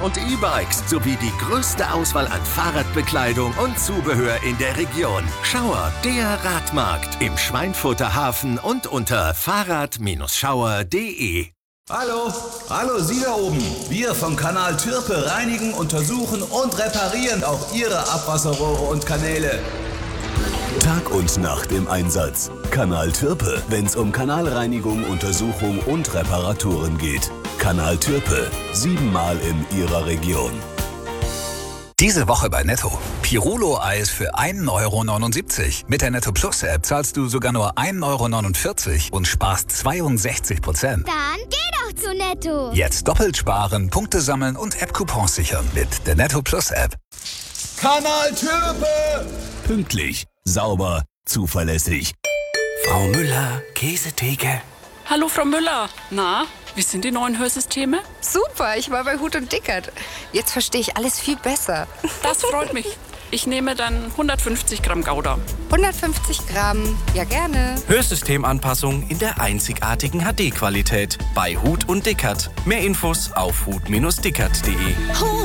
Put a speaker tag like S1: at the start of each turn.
S1: und E-Bikes sowie die größte Auswahl an Fahrradbekleidung und Zubehör in der Region. Schauer, der Radmarkt im Schweinfurter Hafen und unter fahrrad-schauer.de.
S2: Hallo, Sie da oben. Wir von Kanal Türpe reinigen, untersuchen und reparieren auch Ihre Abwasserrohre und Kanäle.
S3: Tag und Nacht im Einsatz. Kanal Türpe, wenn's um Kanalreinigung, Untersuchung und Reparaturen geht. Kanal Türpe, 7-mal in Ihrer Region.
S4: Diese Woche bei Netto. Pirulo-Eis für 1,79 €. Mit der Netto Plus App zahlst du sogar nur 1,49 € und sparst 62%.
S5: Dann geh doch zu Netto.
S4: Jetzt doppelt sparen, Punkte sammeln und App-Coupons sichern mit der Netto Plus App.
S2: Kanal Türpe!
S3: Pünktlich, sauber, zuverlässig.
S6: Frau Müller, Käsetheke.
S7: Hallo Frau Müller. Na, wie sind die neuen Hörsysteme?
S8: Super, ich war bei Huth und Dickert. Jetzt verstehe ich alles viel besser.
S7: Das freut mich. Ich nehme dann 150 Gramm Gouda.
S8: 150 Gramm, ja gerne.
S6: Hörsystemanpassung in der einzigartigen HD-Qualität bei Huth und Dickert. Mehr Infos auf huth-dickert.de.